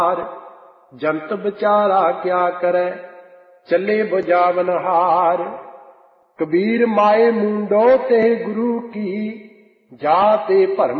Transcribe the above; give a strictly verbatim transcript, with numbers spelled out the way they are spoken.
जंत बेचारा क्या करे, चले बुझावनहार। कबीर माए मुंडो ते गुरु की, जाते भरम